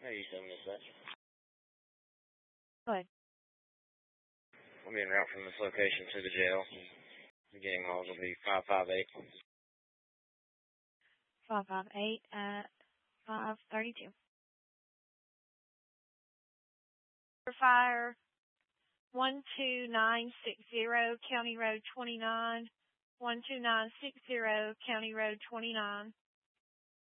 How you doing, Dispatch? Go ahead. We'll be en route from this location to the jail. Beginning calls will be 558. 558 at 532. Fire 12960 County Road 29. 12960 County Road 29.